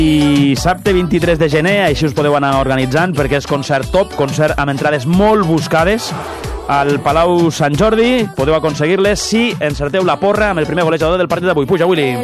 Dissabte 23 de gener, així us podeu anar organitzant, perquè és concert top, concert amb entrades molt buscades al Palau Sant Jordi. Podeu aconseguir-les si encerteu la porra amb el primer golejador del partit d'avui. Puja, Willy.